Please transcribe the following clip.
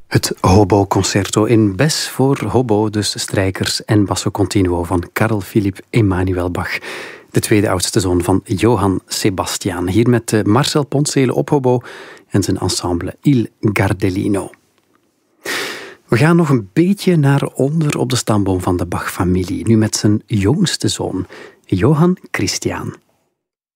Het Hobo-concerto in Bes voor hobo, dus strijkers en basso continuo van Carl Philipp Emanuel Bach. De tweede oudste zoon van Johann Sebastian. Hier met Marcel Pontzele op hobo en zijn ensemble Il Gardellino. We gaan nog een beetje naar onder op de stamboom van de Bach-familie. Nu met zijn jongste zoon, Johann Christian.